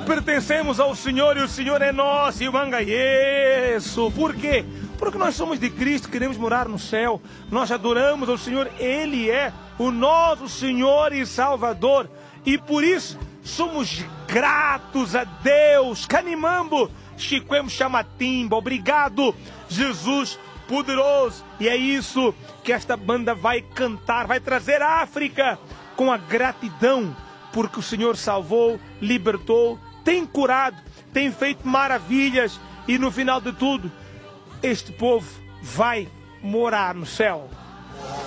pertencemos ao Senhor e o Senhor é nosso. E o manga isso. Por quê? Porque nós somos de Cristo, queremos morar no céu. Nós adoramos ao Senhor, Ele é o nosso Senhor e Salvador. E por isso somos gratos a Deus. Canimambo, Chiquemo Chamatimba, obrigado, Jesus poderoso. E é isso que esta banda vai cantar, vai trazer a África com a gratidão, porque o Senhor salvou, libertou, tem curado, tem feito maravilhas. E no final de tudo, este povo vai morar no céu.